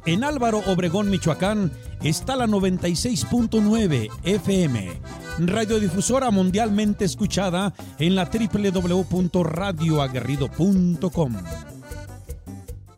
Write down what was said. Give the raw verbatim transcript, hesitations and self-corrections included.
En Álvaro Obregón, Michoacán, está la noventa y seis punto nueve F M, radiodifusora mundialmente escuchada en la doble u doble u doble u punto radio aguerrido punto com.